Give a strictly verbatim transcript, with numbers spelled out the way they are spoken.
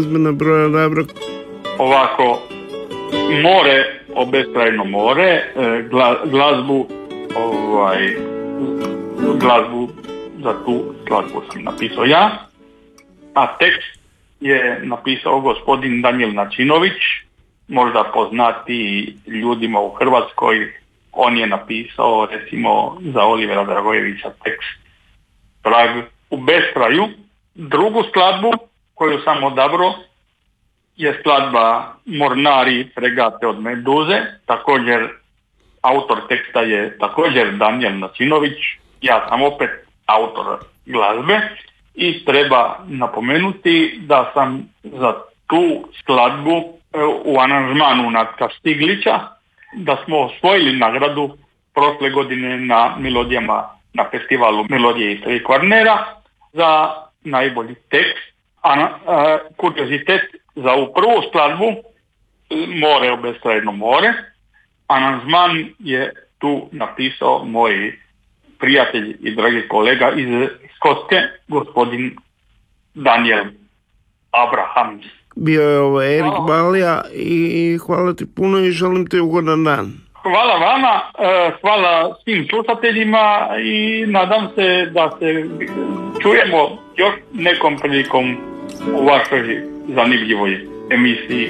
Glazbena broja dobro. Ovako, more, obeskrajno more, gla, glazbu, ovaj, glazbu za tu skladbu sam napisao ja, a tekst je napisao gospodin Danijel Načinović, možda poznati ljudima u Hrvatskoj. On je napisao recimo za Olivera Dragojevića tekst Prag u beskraju. Drugu skladbu koju sam odabrao je skladba Mornari fregate od Meduze. Također autor teksta je također Danijel Načinović. Ja sam opet autor glazbe i treba napomenuti da sam za tu skladbu u aranžmanu Natka Stiglića, da smo osvojili nagradu prošle godine na melodijama na festivalu Melodije i tri Kvarnera za najbolji tekst. A, a kuriozitet za ovu prvu skladbu More, obeskrajno more, aranžman je tu napisao moj prijatelj i dragi kolega iz Skotske, gospodin Daniel Abrahams. Bio je ovo Erik Balija i hvala ti puno i želim ti ugodan dan. Hvala vama, hvala svim slušateljima i nadam se da se čujemo još nekom prilikom u vašoj zanimljivoj emisiji